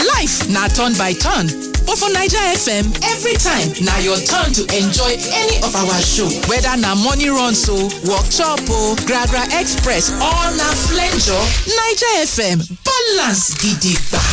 Life na turn by turn. But for Naija FM, every time na your turn to enjoy any of our show. Whether na morning run so, workshop o, Gragra Express or na flenjo, Naija FM balance gidigba.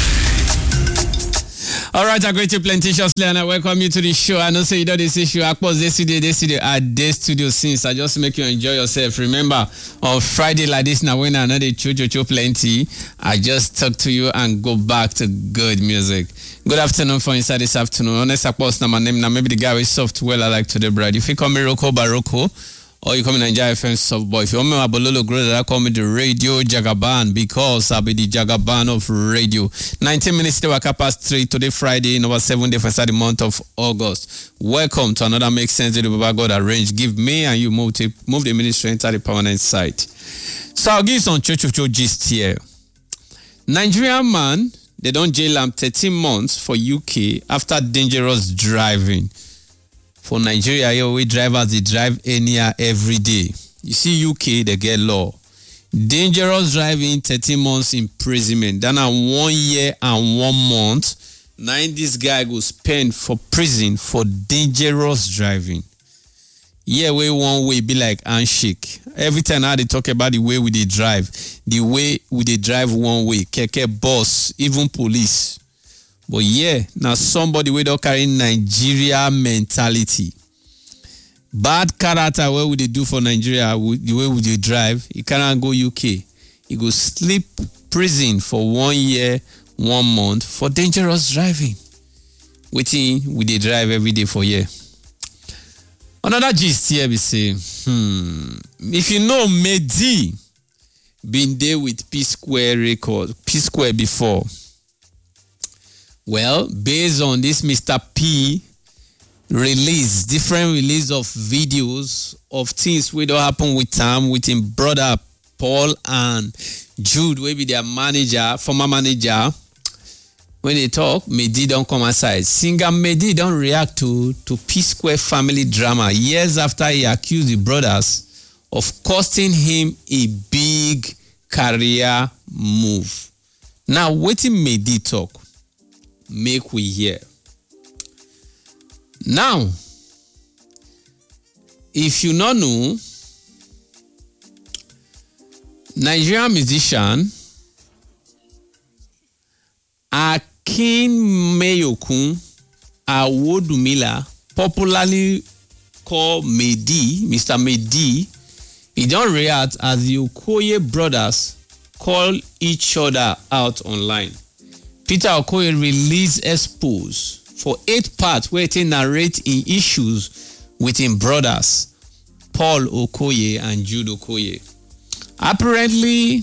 All right, I greet you plenteously and I welcome you to the show. I know say you know this issue. I pause this studio at this studio since I just make you enjoy yourself. Remember, on Friday like this now when I know they cho plenty, I just talk to you and go back to good music. Good afternoon for inside this afternoon. Honest, I pause now my name now. Maybe the guy with soft well I like to the bride. If you call me Rocco Barocco, or you call me Naija FM Soft Boy. If you want me Abololo Grow, I call me the Radio Jagaban because I'll be the Jagaban of radio. 19 minutes to waka past 3 today Friday, number 7 day for the month of August. Welcome to another Make Sense with the Baba God arrange. Give me and you move the ministry into the permanent site. So I'll give you some cho gist here. Nigerian man, they don't jail him 13 months for UK after dangerous driving. For Nigeria, here we drivers, they drive anyhow every day. You see UK, they get law. Dangerous driving, 13 months imprisonment. Then 1 year and 1 month. Now this guy go spend for prison for dangerous driving. Yeah, way one way be like handshake. Every time now they talk about the way we they drive. The way we they drive one way. Keke, bus, even police. But yeah, now somebody we don't carry Nigeria mentality. Bad character where would they do for Nigeria, the way would they drive, he cannot go UK. He go sleep prison for 1 year, 1 month for dangerous driving. Waiting with they drive every day for year. Another gist here we say, if you know Mehdi been there with P Square before. Well, based on this Mr. P different release of videos of things we don't happen with him brother Paul and Jude, will be their former manager. When they talk, Mehdi don't come aside. Singer Mehdi don't react to P Square family drama years after he accused the brothers of costing him a big career move. Now, waiting Mehdi talk. Make we hear. Now, if you not know, Nigerian musician Akin Meyokun Awodumila, popularly called Mehdi, Mr. Mehdi, he don't react as the Okoye brothers call each other out online. Peter Okoye released expose for 8 parts where he narrates in issues with his brothers, Paul Okoye and Jude Okoye. Apparently,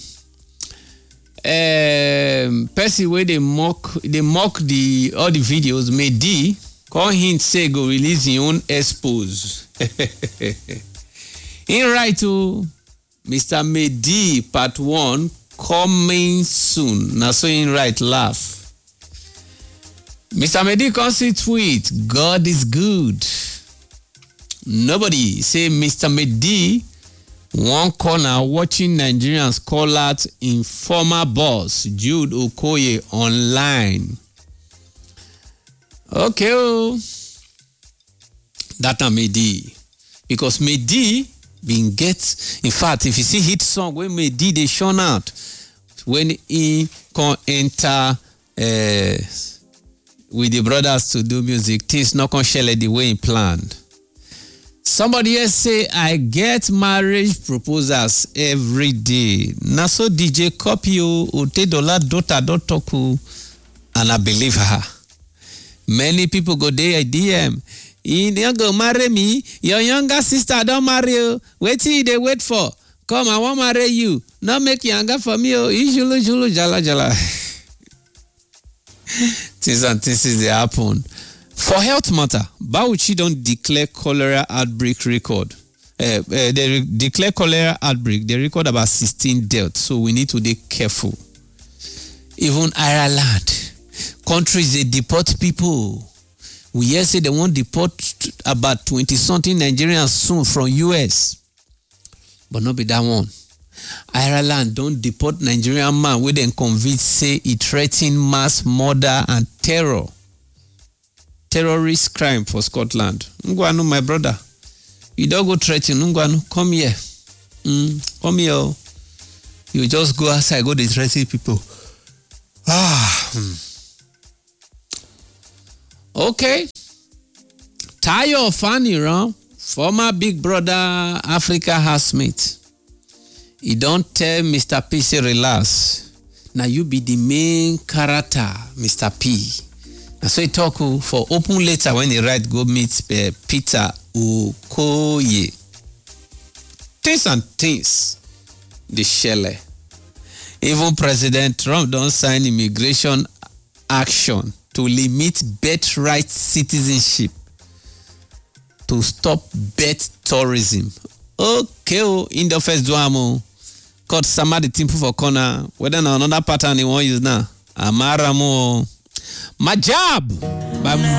person where they mock all the videos, Mehdi, call him say go release his own expose. In right to Mr. Mehdi part 1 coming soon. Now so in right laugh. Mr. Mehdi constantly tweet, God is good. Nobody say Mr. Mehdi one corner watching Nigerians call out informer boss Jude Okoye online. Okay, that Mehdi. Because Mehdi been get, in fact, if you see hit song when Mehdi they shown out, when he can enter with the brothers to do music, things not gonna shell the way he planned. Somebody else say, I get marriage proposals every day. Na so DJ copy Otedola daughter Dotoku, and I believe her. Many people go there DM. You don't go marry me. Your younger sister don't marry you. Wait till they wait for. Come, I won't marry you. Not make younger for me. Julu jala. Things and things they happen. For health matter, Bauchi don't declare cholera outbreak record. They declare cholera outbreak. They record about 16 deaths. So we need to be careful. Even Ireland, countries they deport people. We hear say they won't deport about 20-something Nigerians soon from US. But not be that one. Ireland don deport Nigerian man wey dem convict say e threa ten mass murder and terrorist crime for Scotland. Ngwanu, my brother, you don go threa ten. Ngwanu, come here. Come here. You just go outside, go dey threa ten people. Okay. Tayo Faniran, former Big Brother Africa housemate, he don tell Mr. P say relax. Na you be the main character, Mr. P. Na so he talk for open letter when he write go meet Peter Okoye. Things and things dey shele. Even President Trump don sign immigration action to limit birthright citizenship to stop birth tourism. Okay, in the first do am cut sama the team for corner. Whether na another pattern he wan use now. Amara mo. My job.